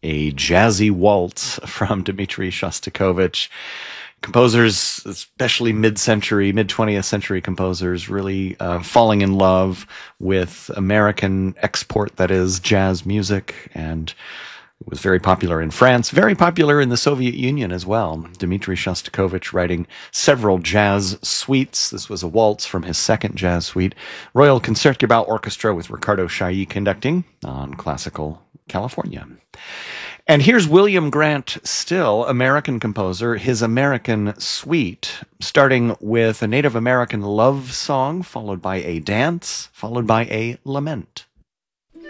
a jazzy waltz from Dmitri Shostakovich. Composers, especially mid-century, mid-20th century composers, really falling in love with American export, that is, jazz music, and it was very popular in France, very popular in the Soviet Union as well. Dmitri Shostakovich writing several jazz suites. This was a waltz from his second jazz suite. Royal Concertgebouw Orchestra with Ricardo Chailly conducting on Classical California. And here's William Grant Still, American composer, his American Suite, starting with a Native American love song, followed by a dance, followed by a lament.